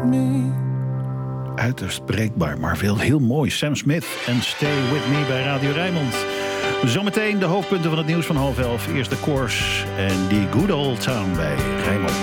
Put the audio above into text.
me. Uiterst breekbaar, maar veel heel mooi. Sam Smith en Stay With Me bij Radio Rijnmond. Zometeen de hoofdpunten van het nieuws van 10:30. Eerst de Course en die Good Old Town bij Rijnmond.